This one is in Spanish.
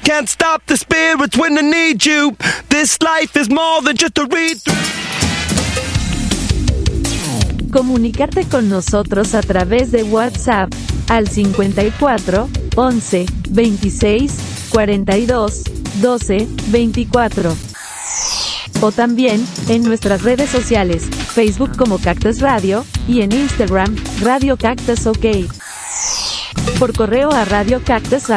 can't stop the spirits when I need you. This life is more than just a read-through. Comunicarte con nosotros a través de WhatsApp al 54 11 26 42 12 24. O también en nuestras redes sociales, Facebook como Cactus Radio y en Instagram, Radio Cactus OK. Por correo a radiocactus@